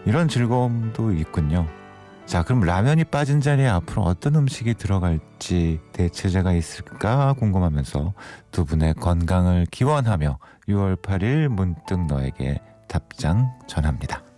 이런 즐거움도 있군요. 자, 그럼 라면이 빠진 자리에 앞으로 어떤 음식이 들어갈지 대체제가 있을까 궁금하면서 두 분의 건강을 기원하며 6월 8일 문득 너에게 답장 전합니다.